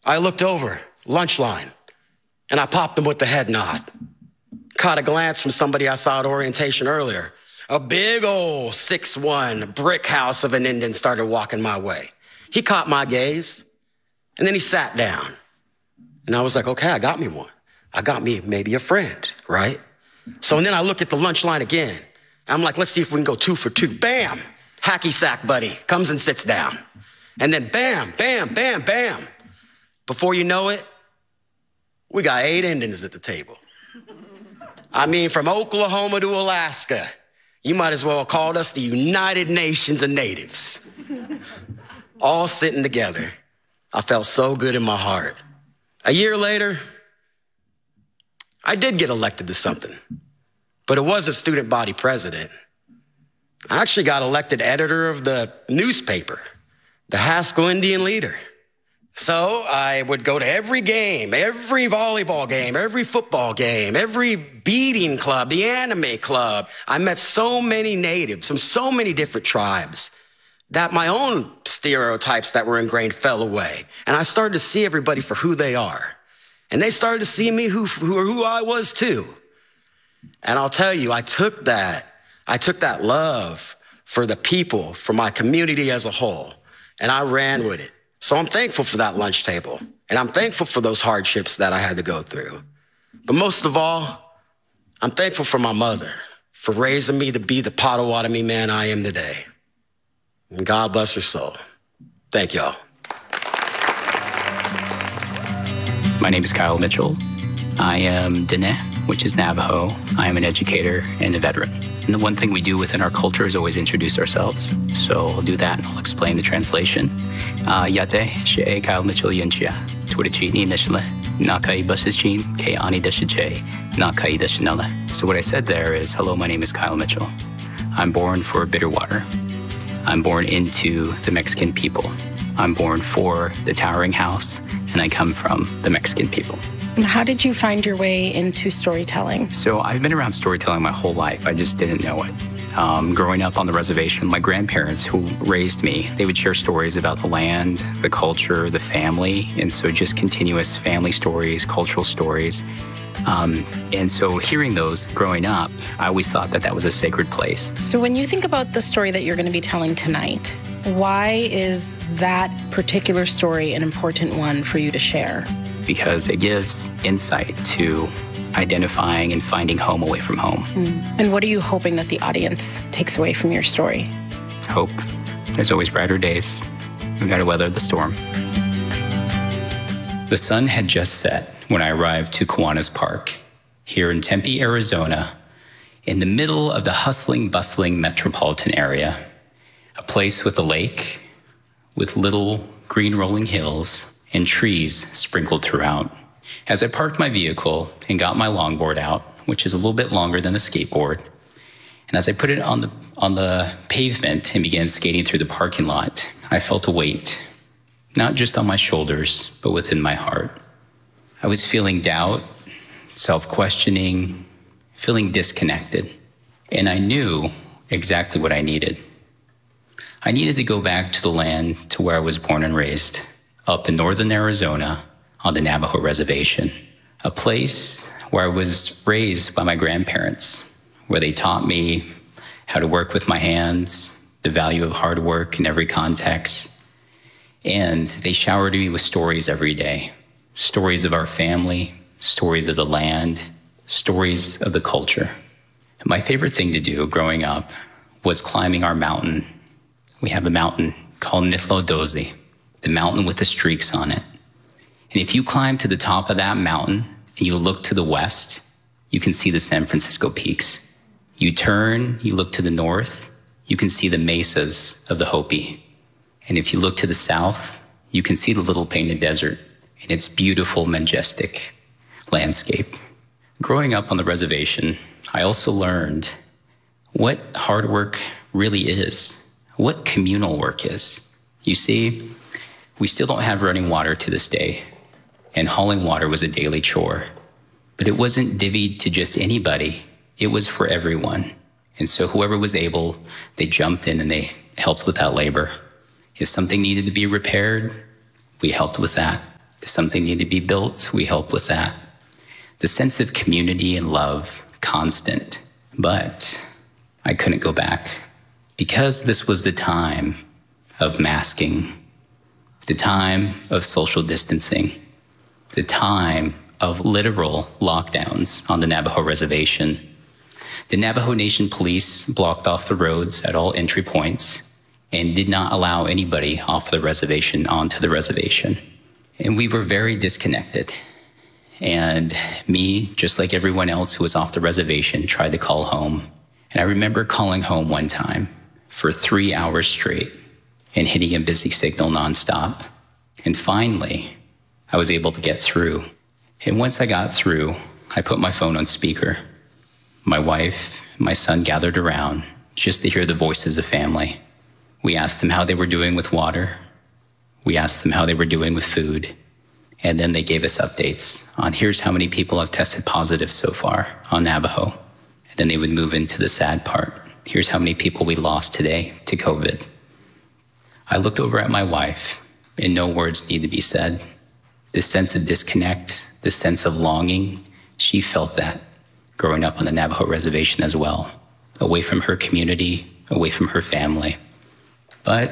I looked over, lunch line, and I popped them with the head nod. Caught a glance from somebody I saw at orientation earlier. A big old 6'1" brick house of an Indian started walking my way. He caught my gaze, and then he sat down. And I was like, okay, I got me one. I got me maybe a friend, right? So and then I look at the lunch line again. I'm like, let's see if we can go 2 for 2. Bam! Hacky sack buddy comes and sits down. And then bam, bam, bam, bam. Before you know it, we got 8 Indians at the table. I mean, from Oklahoma to Alaska, you might as well have called us the United Nations of Natives. All sitting together. I felt so good in my heart. A year later, I did get elected to something, but it wasn't student body president. I actually got elected editor of the newspaper, the Haskell Indian Leader. So I would go to every game, every volleyball game, every football game, every beading club, the anime club. I met so many natives from so many different tribes that my own stereotypes that were ingrained fell away. And I started to see everybody for who they are. And they started to see me who I was too. And I'll tell you, I took that love for the people, for my community as a whole, and I ran with it. So I'm thankful for that lunch table, and I'm thankful for those hardships that I had to go through. But most of all, I'm thankful for my mother, for raising me to be the Potawatomi man I am today. And God bless her soul. Thank y'all. My name is Kyle Mitchell. I am Diné, which is Navajo. I am an educator and a veteran. And the one thing we do within our culture is always introduce ourselves. So I'll do that and I'll explain the translation. Yate, she'e Kyle Mitchell yunchia. Twitichi ni nishle. Nakai busichin, ke ani deshiche. Nakai deshinala. So what I said there is, hello, my name is Kyle Mitchell. I'm born for Bitterwater. I'm born into the Mexican people. I'm born for the Towering House, and I come from the Mexican people. And how did you find your way into storytelling? So I've been around storytelling my whole life. I just didn't know it. Growing up on the reservation, my grandparents who raised me, they would share stories about the land, the culture, the family. And so just continuous family stories, cultural stories. And so hearing those growing up, I always thought that that was a sacred place. So when you think about the story that you're going to be telling tonight, why is that particular story an important one for you to share? Because it gives insight to identifying and finding home away from home. And what are you hoping that the audience takes away from your story? Hope. There's always brighter days. We've got to weather the storm. The sun had just set when I arrived to Kiwanis Park, here in Tempe, Arizona, in the middle of the hustling, bustling metropolitan area, a place with a lake, with little green rolling hills and trees sprinkled throughout. As I parked my vehicle and got my longboard out, which is a little bit longer than a skateboard, and as I put it on the pavement and began skating through the parking lot, I felt a weight, not just on my shoulders, but within my heart. I was feeling doubt, self-questioning, feeling disconnected, and I knew exactly what I needed. I needed to go back to the land to where I was born and raised, up in northern Arizona on the Navajo reservation, a place where I was raised by my grandparents, where they taught me how to work with my hands, the value of hard work in every context, and they showered me with stories every day, stories of our family, stories of the land, stories of the culture. And my favorite thing to do growing up was climbing our mountain. We have a mountain called Nithlo Dozi, the mountain with the streaks on it. And if you climb to the top of that mountain and you look to the west, you can see the San Francisco peaks. You turn, you look to the north, you can see the mesas of the Hopi. And if you look to the south, you can see the Little Painted Desert in its beautiful, majestic landscape. Growing up on the reservation, I also learned what hard work really is, what communal work is. You see, we still don't have running water to this day, and hauling water was a daily chore. But it wasn't divvied to just anybody. It was for everyone. And so whoever was able, they jumped in and they helped with that labor. If something needed to be repaired, we helped with that. Does something need to be built? We help with that. The sense of community and love, constant. But I couldn't go back because this was the time of masking, the time of social distancing, the time of literal lockdowns on the Navajo reservation. The Navajo Nation police blocked off the roads at all entry points and did not allow anybody off the reservation onto the reservation. And we were very disconnected. And me, just like everyone else who was off the reservation, tried to call home. And I remember calling home one time for 3 hours straight and hitting a busy signal nonstop. And finally, I was able to get through. And once I got through, I put my phone on speaker. My wife, my son gathered around just to hear the voices of family. We asked them how they were doing with water. We asked them how they were doing with food. And then they gave us updates on here's how many people have tested positive so far on Navajo. And then they would move into the sad part. Here's how many people we lost today to COVID. I looked over at my wife, and no words need to be said. This sense of disconnect, this sense of longing, she felt that growing up on the Navajo reservation as well, away from her community, away from her family. But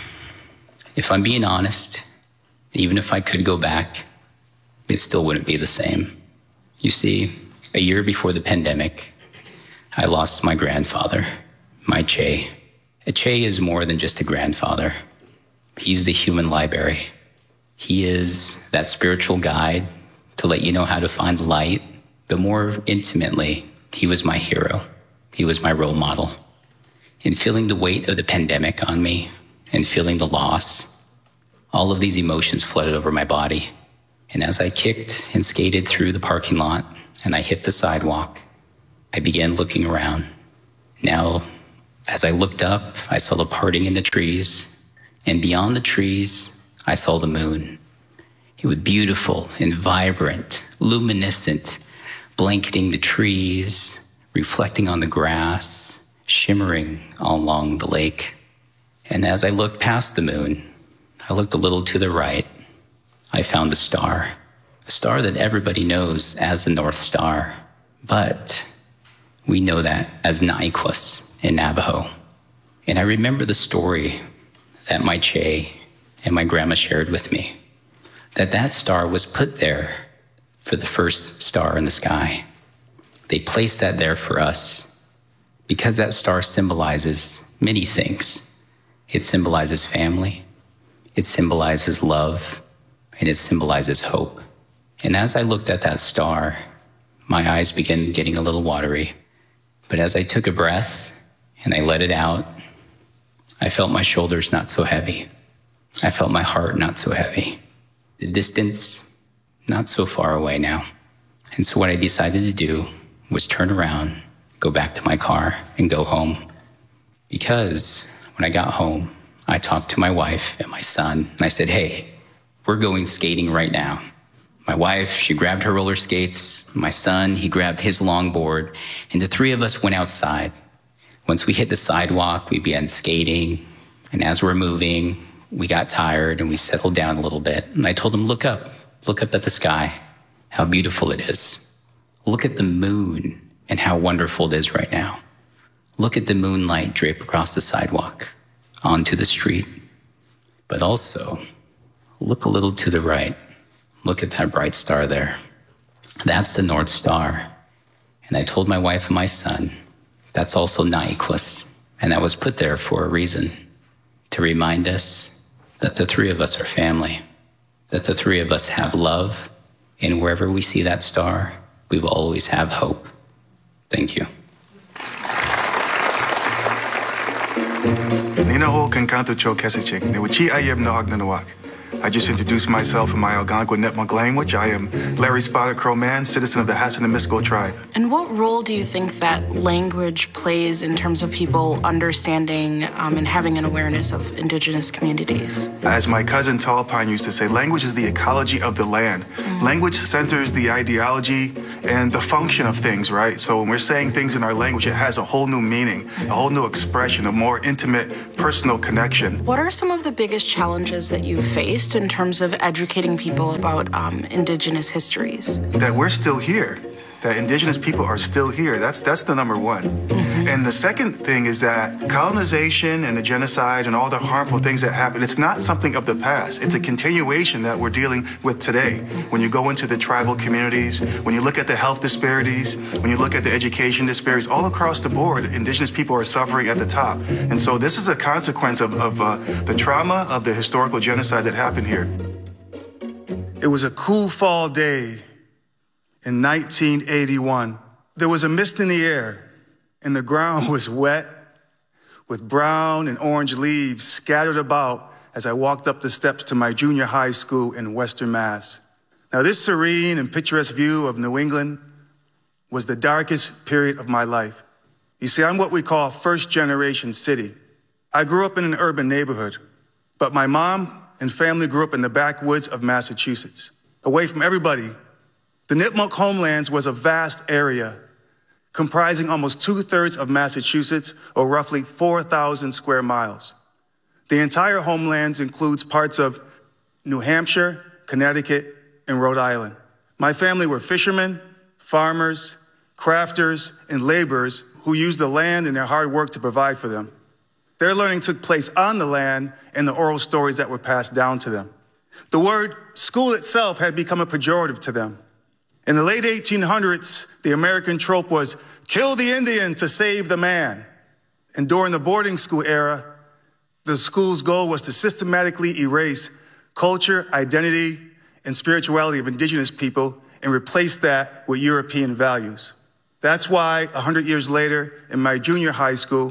if I'm being honest, even if I could go back, it still wouldn't be the same. You see, a year before the pandemic, I lost my grandfather, my Che. A Che is more than just a grandfather. He's the human library. He is that spiritual guide to let you know how to find light, but more intimately, he was my hero. He was my role model. In feeling the weight of the pandemic on me and feeling the loss, all of these emotions flooded over my body. And as I kicked and skated through the parking lot and I hit the sidewalk, I began looking around. Now, as I looked up, I saw the parting in the trees, and beyond the trees, I saw the moon. It was beautiful and vibrant, luminescent, blanketing the trees, reflecting on the grass, shimmering all along the lake. And as I looked past the moon, I looked a little to the right. I found a star that everybody knows as the North Star, but we know that as Na'ikwas in Navajo. And I remember the story that my Che and my grandma shared with me, that star was put there for the first star in the sky. They placed that there for us because that star symbolizes many things. It symbolizes family, it symbolizes love, and it symbolizes hope. And as I looked at that star, my eyes began getting a little watery. But as I took a breath and I let it out, I felt my shoulders not so heavy. I felt my heart not so heavy. The distance, not so far away now. And so what I decided to do was turn around, go back to my car, and go home. Because when I got home, I talked to my wife and my son, and I said, hey, we're going skating right now. My wife, she grabbed her roller skates. My son, he grabbed his longboard, and the three of us went outside. Once we hit the sidewalk, we began skating, and as we're moving, we got tired and we settled down a little bit. And I told him, look up at the sky, how beautiful it is. Look at the moon and how wonderful it is right now. Look at the moonlight drape across the sidewalk onto the street. But also, look a little to the right. Look at that bright star there. That's the North Star. And I told my wife and my son, that's also Na'ikwas. And that was put there for a reason, to remind us that the three of us are family, that the three of us have love, and wherever we see that star, we will always have hope. Thank you. I just introduced myself in my Algonquin Nipmuc language. I am Larry Spotted Crow Man, citizen of the Hassanimisco tribe. And what role do you think that language plays in terms of people understanding and having an awareness of indigenous communities? As my cousin Tall Pine used to say, language is the ecology of the land. Language centers the ideology and the function of things, right? So when we're saying things in our language, it has a whole new meaning, a whole new expression, a more intimate, personal connection. What are some of the biggest challenges that you've faced just in terms of educating people about indigenous histories? That we're still here, that indigenous people are still here. That's the number one. And the second thing is that colonization and the genocide and all the harmful things that happen, it's not something of the past. It's a continuation that we're dealing with today. When you go into the tribal communities, when you look at the health disparities, when you look at the education disparities, all across the board, indigenous people are suffering at the top. And so this is a consequence of the trauma of the historical genocide that happened here. It was a cool fall day in 1981. There was a mist in the air, and the ground was wet with brown and orange leaves scattered about as I walked up the steps to my junior high school in Western Mass. Now, this serene and picturesque view of New England was the darkest period of my life. You see, I'm what we call first-generation city. I grew up in an urban neighborhood, but my mom and family grew up in the backwoods of Massachusetts, away from everybody. The Nipmuc homelands was a vast area comprising almost 2/3 of Massachusetts, or roughly 4,000 square miles. The entire homelands includes parts of New Hampshire, Connecticut, and Rhode Island. My family were fishermen, farmers, crafters, and laborers who used the land and their hard work to provide for them. Their learning took place on the land and the oral stories that were passed down to them. The word school itself had become a pejorative to them. In the late 1800s, the American trope was, kill the Indian to save the man. And during the boarding school era, the school's goal was to systematically erase culture, identity, and spirituality of indigenous people and replace that with European values. That's why 100 years later, in my junior high school,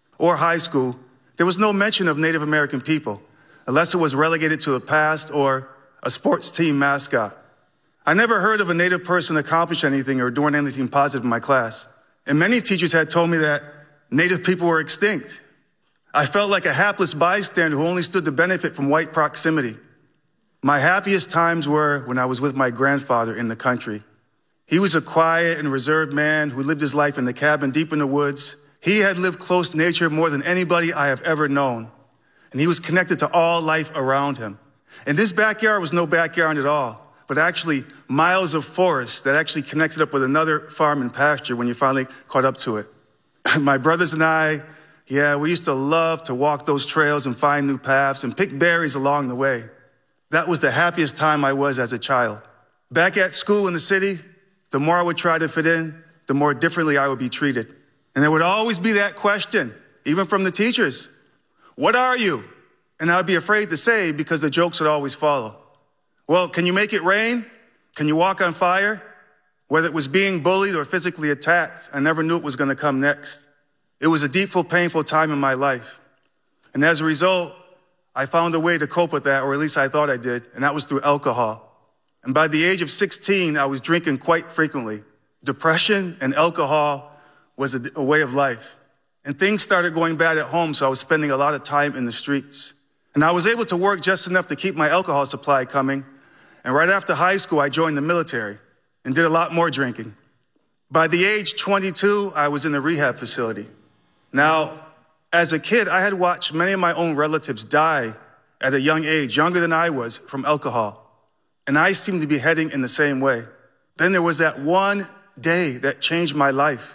there was no mention of Native American people, unless it was relegated to the past or a sports team mascot. I never heard of a Native person accomplish anything or doing anything positive in my class. And many teachers had told me that Native people were extinct. I felt like a hapless bystander who only stood to benefit from white proximity. My happiest times were when I was with my grandfather in the country. He was a quiet and reserved man who lived his life in the cabin deep in the woods. He had lived close to nature more than anybody I have ever known. And he was connected to all life around him. And this backyard was no backyard at all, but actually miles of forest that actually connected up with another farm and pasture when you finally caught up to it. My brothers and I, we used to love to walk those trails and find new paths and pick berries along the way. That was the happiest time I was as a child. Back at school in the city, the more I would try to fit in, the more differently I would be treated. And there would always be that question, even from the teachers, what are you? And I'd be afraid to say because the jokes would always follow. Well, can you make it rain? Can you walk on fire? Whether it was being bullied or physically attacked, I never knew it was going to come next. It was a deep, painful time in my life. And as a result, I found a way to cope with that, or at least I thought I did, and that was through alcohol. And by the age of 16, I was drinking quite frequently. Depression and alcohol was a way of life. And things started going bad at home, so I was spending a lot of time in the streets. And I was able to work just enough to keep my alcohol supply coming. And right after high school, I joined the military and did a lot more drinking. By the age 22, I was in a rehab facility. Now, as a kid, I had watched many of my own relatives die at a young age, younger than I was, from alcohol. And I seemed to be heading in the same way. Then there was that one day that changed my life.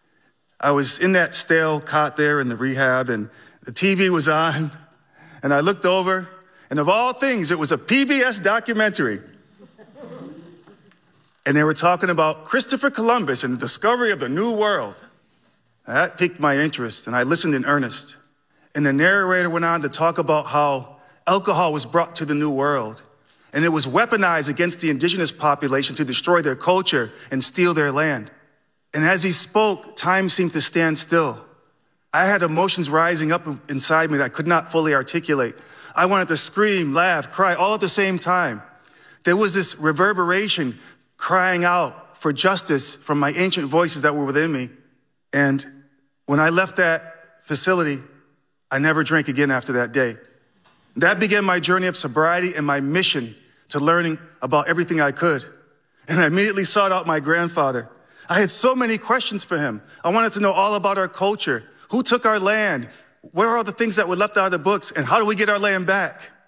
I was in that stale cot there in the rehab, and the TV was on, and I looked over, and of all things, it was a PBS documentary. And they were talking about Christopher Columbus and the discovery of the New World. And that piqued my interest, and I listened in earnest. And the narrator went on to talk about how alcohol was brought to the New World, and it was weaponized against the indigenous population to destroy their culture and steal their land. And as he spoke, time seemed to stand still. I had emotions rising up inside me that I could not fully articulate. I wanted to scream, laugh, cry, all at the same time. There was this reverberation crying out for justice from my ancient voices that were within me. And when I left that facility, I never drank again after that day. That began my journey of sobriety and my mission to learning about everything I could. And I immediately sought out my grandfather. I had so many questions for him. I wanted to know all about our culture. Who took our land? Where are all the things that were left out of the books? And how do we get our land back?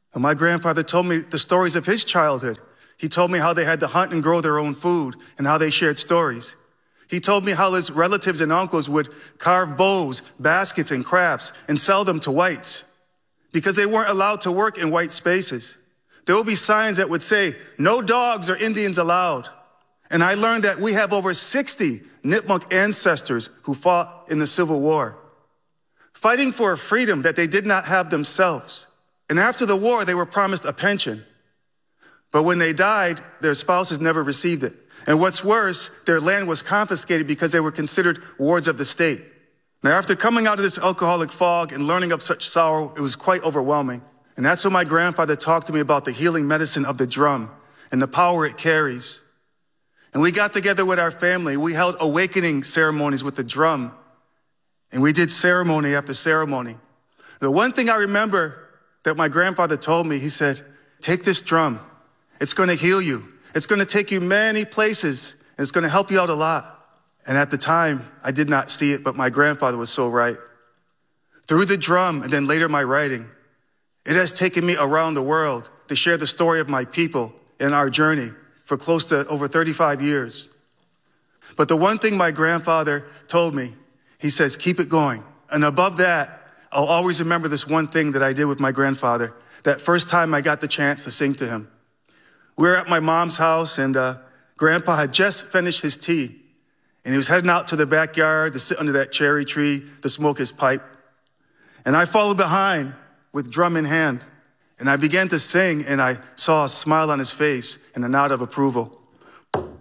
And my grandfather told me the stories of his childhood. He told me how they had to hunt and grow their own food and how they shared stories. He told me how his relatives and uncles would carve bows, baskets, and crafts and sell them to whites because they weren't allowed to work in white spaces. There would be signs that would say, "No dogs or Indians allowed." And I learned that we have over 60 Nipmuc ancestors who fought in the Civil War, fighting for a freedom that they did not have themselves. And after the war, they were promised a pension. But when they died, their spouses never received it. And what's worse, their land was confiscated because they were considered wards of the state. Now, after coming out of this alcoholic fog and learning of such sorrow, it was quite overwhelming. And that's when my grandfather talked to me about the healing medicine of the drum and the power it carries. And we got together with our family. We held awakening ceremonies with the drum. And we did ceremony after ceremony. The one thing I remember that my grandfather told me, he said, "Take this drum. It's going to heal you. It's going to take you many places. And it's going to help you out a lot." And at the time, I did not see it, but my grandfather was so right. Through the drum and then later my writing, it has taken me around the world to share the story of my people and our journey for close to over 35 years. But the one thing my grandfather told me, he says, "Keep it going." And above that, I'll always remember this one thing that I did with my grandfather, that first time I got the chance to sing to him. We were at my mom's house, and Grandpa had just finished his tea. And he was heading out to the backyard to sit under that cherry tree to smoke his pipe. And I followed behind with drum in hand. And I began to sing, and I saw a smile on his face and a nod of approval.